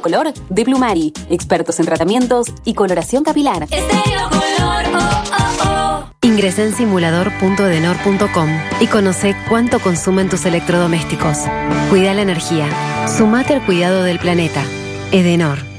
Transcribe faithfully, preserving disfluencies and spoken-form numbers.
Color de Plumari, expertos en tratamientos y coloración capilar. Estéreo Color, oh, oh, oh. Ingresa en simulador punto edenor punto com y conoce cuánto consumen tus electrodomésticos. Cuida la energía. Sumate al cuidado del planeta. Edenor.